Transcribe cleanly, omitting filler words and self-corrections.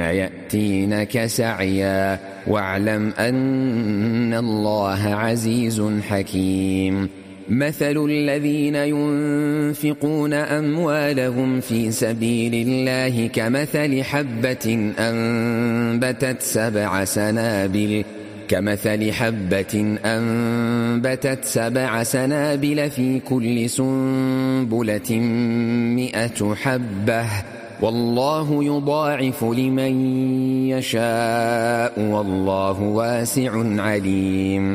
يأتينك سعيا واعلم أن الله عزيز حكيم. مثل الذين ينفقون أموالهم في سبيل الله كمثل حبة أنبتت 7 سنابل في كل سنبلة 100 حبة والله يضاعف لمن يشاء والله واسع عليم.